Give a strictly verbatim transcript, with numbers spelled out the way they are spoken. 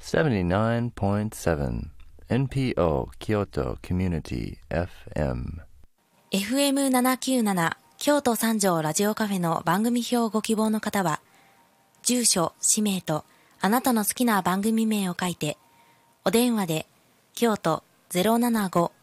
seventy-nine point sevenエヌピーオー Kyoto Community エフエムエフエムななきゅうなな 京都三条ラジオカフェの番組表をご希望の方は、住所、氏名とあなたの好きな番組名を書いて、お電話で京都 ゼロななご